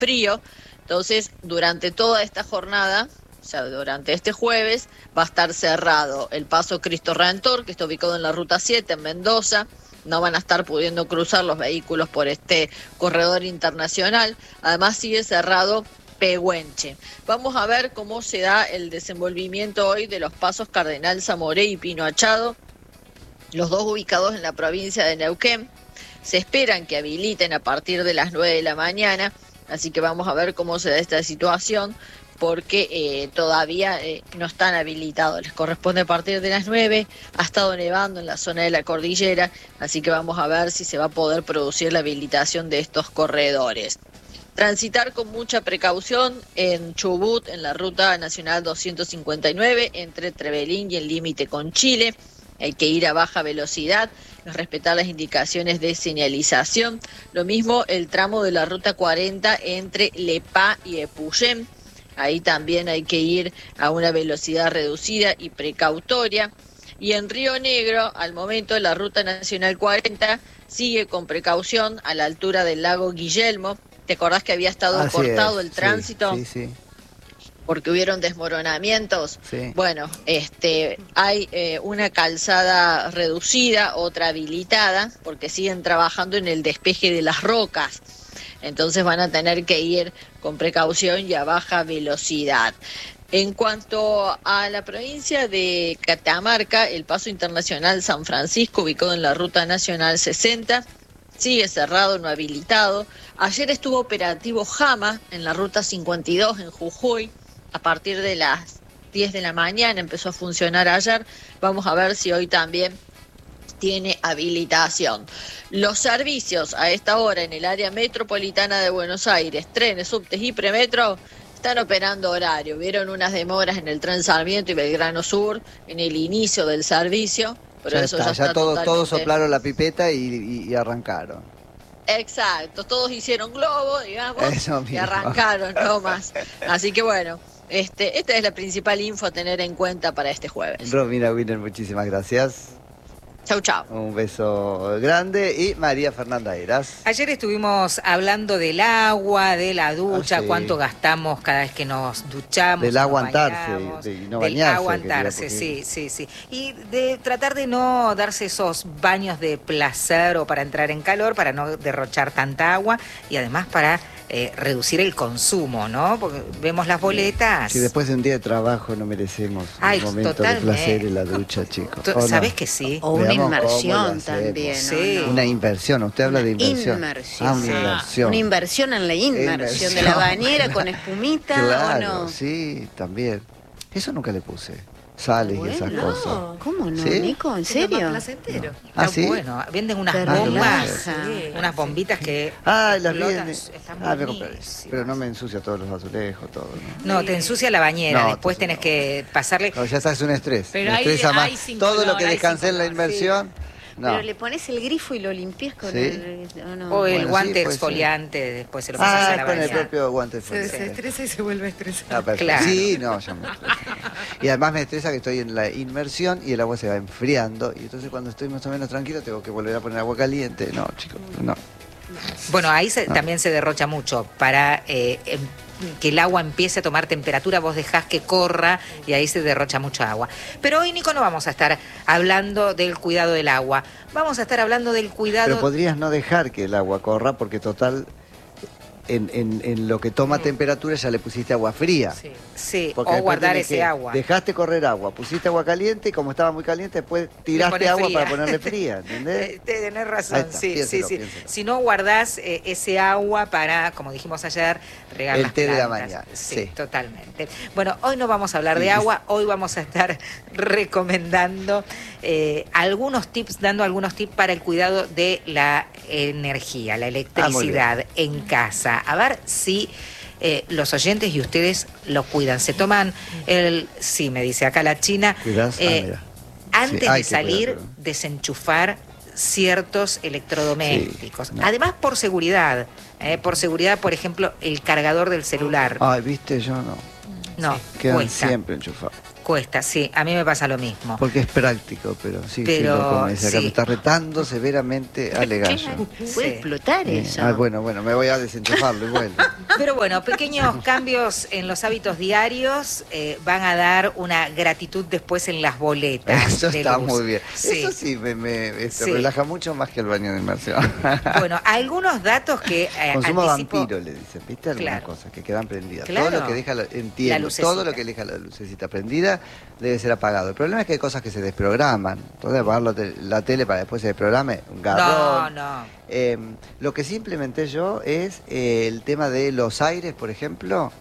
frío. Entonces, durante toda esta jornada, o sea, durante este jueves, va a estar cerrado el paso Cristo Redentor, que está ubicado en la Ruta 7 en Mendoza. No van a estar pudiendo cruzar los vehículos por este corredor internacional. Además, sigue cerrado Pehuenche. Vamos a ver cómo se da el desenvolvimiento hoy de los pasos Cardenal Zamoré y Pino Achado, los dos ubicados en la provincia de Neuquén. Se esperan que habiliten a partir de las 9 de la mañana, así que vamos a ver cómo se da esta situación, porque todavía no están habilitados. Les corresponde a partir de las 9, ha estado nevando en la zona de la cordillera, así que vamos a ver si se va a poder producir la habilitación de estos corredores. Transitar con mucha precaución en Chubut, en la Ruta Nacional 259, entre Trevelín y el límite con Chile. Hay que ir a baja velocidad, respetar las indicaciones de señalización. Lo mismo el tramo de la Ruta 40 entre Lepá y Epuyén. Ahí también hay que ir a una velocidad reducida y precautoria. Y en Río Negro, al momento, la Ruta Nacional 40 sigue con precaución a la altura del lago Guillermo. ¿Te acordás que había estado cortado el tránsito? Sí, sí. Porque hubieron desmoronamientos. Sí. Bueno, hay una calzada reducida, otra habilitada, porque siguen trabajando en el despeje de las rocas. Entonces van a tener que ir con precaución y a baja velocidad. En cuanto a la provincia de Catamarca, el paso internacional San Francisco, ubicado en la Ruta Nacional 60, sigue cerrado, no habilitado. Ayer estuvo operativo Jama en la Ruta 52 en Jujuy. A partir de las 10 de la mañana empezó a funcionar ayer. Vamos a ver si hoy también tiene habilitación. Los servicios a esta hora en el área metropolitana de Buenos Aires, trenes, subtes y premetro, están operando horario. Vieron unas demoras en el tren Sarmiento y Belgrano Sur en el inicio del servicio, pero ya eso está, ya está todos soplaron la pipeta y arrancaron. Exacto, todos hicieron globo, digamos, Eso y mismo. arrancaron, no más. Así que bueno, esta es la principal info a tener en cuenta para este jueves. Romina Wiener, muchísimas gracias. Chau, chau. Un beso grande. Y María Fernanda Heras. Ayer estuvimos hablando del agua, de la ducha, sí. Cuánto gastamos cada vez que nos duchamos. Del nos aguantarse bañamos, y no del bañarse. aguantarse, sí. Y de tratar de no darse esos baños de placer o para entrar en calor, para no derrochar tanta agua y además para reducir el consumo, ¿no? Porque vemos las boletas. Si después de un día de trabajo no merecemos un momento totalmente. de placer en la ducha, chicos. ¿Sabés que sí? O una Veamos inversión cómo lo también, hacemos. Sí. ¿no? Una inversión, usted habla de inversión. Inmersión. Ah, una inversión. Una inversión en la inmersión de la bañera con espumita, Claro, ¿o no? sí, también. Eso nunca le puse. Sales y esas Bueno, cosas. ¿cómo no, ¿Sí? Nico? ¿En Es lo más serio? placentero. ¿Ah, Está sí? bueno, venden unas Te bombas, relaja. unas bombitas que Ah, las explotan, viene. están Ah, me compré. buenísimas. Pero no me ensucia todos los azulejos, todo, ¿no? No, te ensucia la bañera, No, después entonces tenés no. que pasarle. No, ya está, es un estrés. Pero me hay- estresa más. hay sin Todo color, lo que hay descansé sin en la color, inversión. No. Pero le pones el grifo y lo limpias con ¿Sí? ¿o no? O el Bueno, guante sí, puede exfoliante, después se lo pasas a la con el bañera. propio guante. Se estresa y se vuelve estresado. Ah, perfecto. Claro. Sí, no, ya me estresa. Y además me estresa que estoy en la inmersión y el agua se va enfriando. Y entonces cuando estoy más o menos tranquilo tengo que volver a poner agua caliente. No, chicos, no. Bueno, ahí también se derrocha mucho. Para que el agua empiece a tomar temperatura, vos dejás que corra y ahí se derrocha mucha agua. Pero hoy, Nico, no vamos a estar hablando del cuidado del agua. Vamos a estar hablando del cuidado... Pero podrías no dejar que el agua corra porque total, en lo que toma temperatura ya le pusiste agua fría. Sí, Porque o después guardar tenés ese que- agua. Dejaste correr agua, pusiste agua caliente y como estaba muy caliente, después tiraste pones agua fría. para ponerle fría, ¿entendés? Tenés Ahí razón, está, sí. piénselo, piénselo. Si no guardás ese agua para, como dijimos ayer, regar El las té de la plantas. mañana, Sí, sí. totalmente. Bueno, hoy no vamos a hablar de Sí. agua, hoy vamos a estar recomendando algunos tips, dando algunos tips para el cuidado de la energía, la electricidad en casa. A ver si los oyentes y ustedes lo cuidan. Se toman sí, me dice acá la China, ¿Cuidás? Mira. antes Sí, hay de que salir, cuidarlo. desenchufar ciertos electrodomésticos. Sí, no. Además, por seguridad, por ejemplo, el cargador del celular. Ay, viste, yo no. No, Quedan cuesta. siempre enchufados. Cuesta, sí, a mí me pasa lo mismo. Porque es práctico, pero sí, Pero, sí, lo convence. Acá sí. me está retando severamente a Legallo. Puede explotar eso. Bueno, me voy a desenchufarlo y vuelvo. Pero bueno, pequeños cambios en los hábitos diarios van a dar una gratitud después en las boletas. Eso de está luz. muy bien. Sí. Eso sí me Sí. relaja mucho más que el baño de inmersión. Bueno, algunos datos que Consumo anticipo. vampiro, le dicen, ¿viste? Algunas Claro. cosas que quedan prendidas. Claro. Todo lo que deja, La entiendo, lucecita. todo lo que deja la lucecita prendida debe ser apagado. El problema es que hay cosas que se desprograman. Entonces, apagar la tele para después se desprograme, un garrón. No. Lo que sí implementé yo es el tema de los aires, por ejemplo,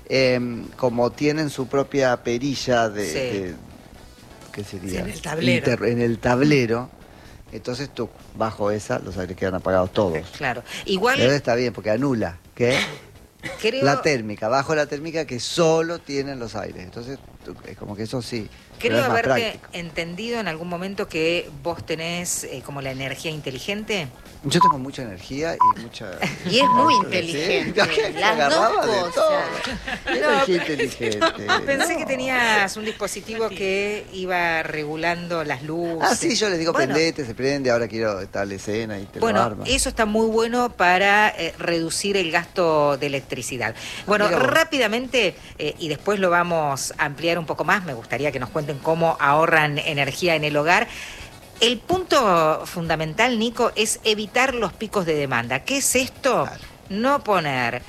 como tienen su propia perilla de ¿qué sería? Sí, en el tablero. En el tablero. Entonces tú, bajo esa, los aires quedan apagados todos. Claro. Igual Pero está bien, porque anula, ¿qué? creo, La térmica, bajo la térmica que solo tienen los aires. Entonces, es como que eso sí. pero creo es más haberte práctico. entendido en algún momento que vos tenés como la energía inteligente. Yo tengo mucha energía y mucha... Y es muy Sí, inteligente. me Las agarraba dos de cosas. todo. Energía inteligente. Pensé No. que tenías un dispositivo que iba regulando las luces. Ah, sí, yo les digo Bueno, prendete, se prende, ahora quiero tal escena y te lo Bueno, arma. eso está muy bueno para reducir el gasto de electricidad. Bueno, Mira vos. rápidamente, y después lo vamos a ampliar un poco más, me gustaría que nos cuenten cómo ahorran energía en el hogar. El punto fundamental, Nico, es evitar los picos de demanda. ¿Qué es esto? Claro. No poner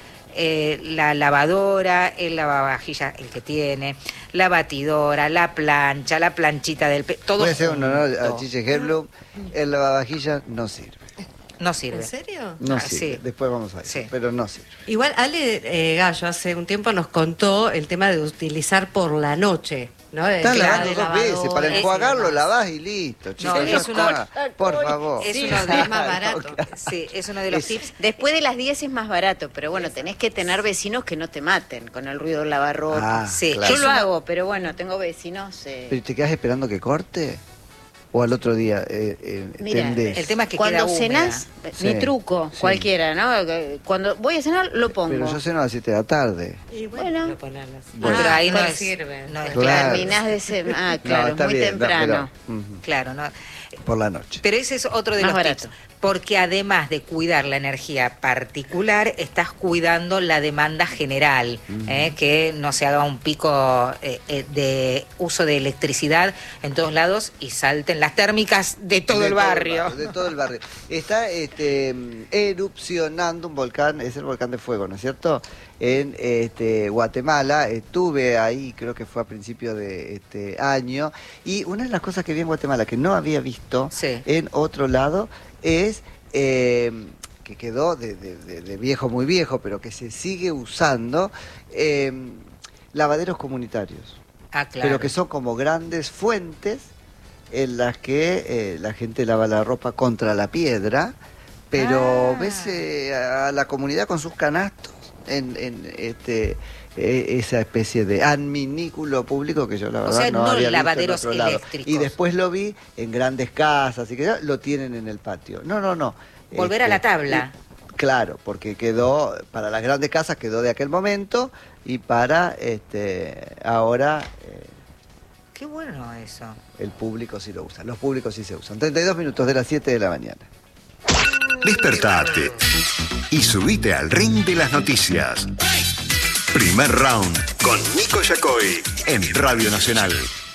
la lavadora, el lavavajillas, el que tiene, la batidora, la plancha, la planchita del... todo Voy a hacer un honor a junto. Chiche Herblum. El lavavajillas no sirve. No sirve. ¿En serio? No Ah, sirve. sí. Después vamos a ver. Sí. Pero no sirve. Igual Ale Gallo hace un tiempo nos contó el tema de utilizar por la noche, ¿no? Estás El lavando de dos veces. lavadora Para y enjuagarlo, demás. lavás y listo. Chicos, ya es uno- está. Por favor. Es Sí, uno es de más barato. Sí, es uno de los Es- tips. Después de las 10 es más barato, pero bueno, tenés que tener vecinos que no te maten con el ruido del lavarropa. Ah, Sí, claro. Yo lo hago, pero bueno, tengo vecinos. ¿Pero te quedas esperando que corte? ¿O al otro día Mira, tendés? El tema es que Cuando queda cenás, Sí, mi truco, sí. cualquiera, ¿no? Cuando voy a cenar, lo pongo. Pero yo ceno a las 7 de la tarde. Y Bueno. lo ponerlo así. Bueno, pero ahí no ¿cuál es, sirve? no es Claro. Terminás de cenar. Ah, No, claro, está muy bien, no, temprano. pero, claro, ¿no? por la noche. Pero ese es otro de Más los barato. tips, porque además de cuidar la energía particular, estás cuidando la demanda general, que no se haga un pico de uso de electricidad en todos lados y salten las térmicas de todo el barrio. De todo el barrio. Está erupcionando un volcán, es el volcán de fuego, ¿no es cierto? En Guatemala, estuve ahí, creo que fue a principio de este año, y una de las cosas que vi en Guatemala que no había visto Sí. en otro lado es que quedó de viejo, muy viejo, pero que se sigue usando, lavaderos comunitarios. Ah, claro. Pero que son como grandes fuentes en las que la gente lava la ropa contra la piedra, pero ves a la comunidad con sus canastos en esa especie de adminículo público que yo la verdad sea, no no había lavaderos visto en otro lado. eléctricos. Y después lo vi en grandes casas y que ya lo tienen en el patio. No. Volver a la tabla. Claro, porque quedó, para las grandes casas quedó de aquel momento y para ahora Qué bueno eso. el público sí lo usa. Los públicos sí se usan. 32 minutos de las 7 de la mañana. Despertate y subite al ring de las noticias. Primer round con Nico Yacoy en Radio Nacional.